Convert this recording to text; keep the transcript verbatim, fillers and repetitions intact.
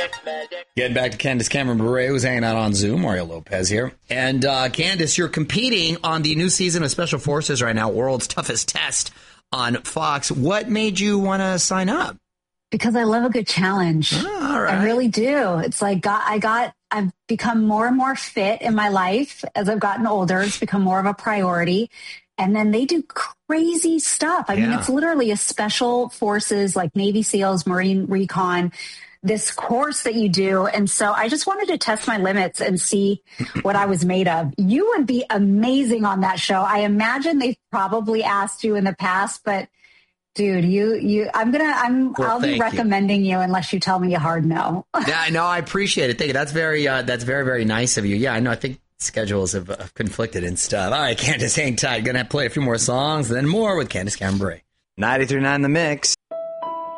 Getting back to Candace Cameron Bure, who's hanging out on Zoom. Mario Lopez here. And uh, Candace, you're competing on the new season of Special Forces right now, World's Toughest Test on Fox. What made you want to sign up? Because I love a good challenge. Oh, all right. I really do. It's like got, I got, I've become more and more fit in my life as I've gotten older. It's become more of a priority. And then they do crazy stuff. I yeah. mean, it's literally a special forces like Navy SEALs, Marine Recon, this course that you do. And so I just wanted to test my limits and see what I was made of. You would be amazing on that show. I imagine they've probably asked you in the past, but dude, you, you, I'm going to, I'm, well, I'll be recommending you. you unless you tell me a hard no. Yeah, no, I appreciate it. Thank you. That's very, uh, that's very, very nice of you. Yeah, I know. I think schedules have uh, conflicted and stuff. All right, Candace, hang tight. Going to play a few more songs, then more with Candace Cameron Bure. ninety-three point nine The Mix.